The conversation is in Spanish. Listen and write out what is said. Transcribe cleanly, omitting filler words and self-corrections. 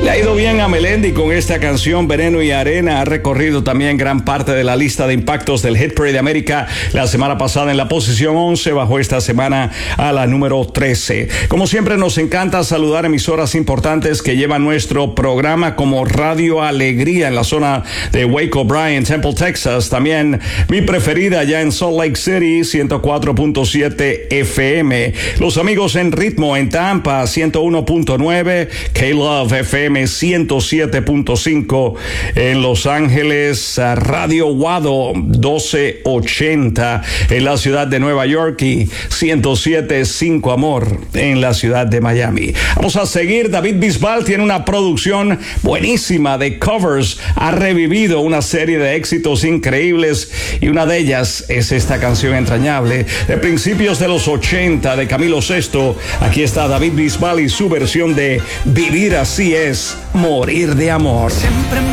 Le ha ido bien a Melendi con esta canción Veneno y Arena. Ha recorrido también gran parte de la lista de impactos del Hit Parade de América la semana pasada en la posición 11, bajó esta semana a la número 13. Como siempre, nos encanta saludar emisoras importantes que llevan nuestro programa, como Radio Alegría en la zona de Waco, Bryan, Temple, Texas. También mi preferida allá en Salt Lake City, 104.7 FM. Los amigos en Ritmo en Tampa, 101.9. K-Love FM 107.5 en Los Ángeles, Radio Wado 1280 en la ciudad de Nueva York y 107.5 Amor en la ciudad de Miami. Vamos a seguir. David Bisbal tiene una producción buenísima de covers. Ha revivido una serie de éxitos increíbles y una de ellas es esta canción entrañable de principios de los 80 de Camilo Sesto. Aquí está David Bisbal y su versión de Vivir así es morir de amor. Siempre